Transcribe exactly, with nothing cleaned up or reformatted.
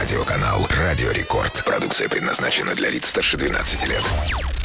телерадиоканал «Радио Рекорд». Продукция предназначена для лиц старше двенадцати лет.